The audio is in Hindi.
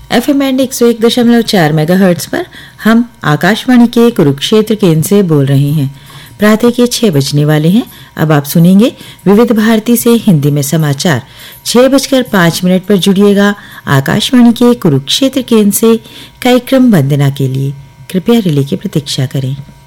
FM बैंड 101.4 मेगाहर्ट्ज पर हम आकाशवाणी के कुरुक्षेत्र केंद्र से बोल रहे हैं। प्रातः के 6 बजने वाले हैं। अब आप सुनेंगे विविध भारती से हिंदी में समाचार। 6:05 पर जुड़िएगा आकाशवाणी के कुरुक्षेत्र केंद्र से कार्यक्रम वंदना के लिए। कृपया रिले की प्रतीक्षा करें।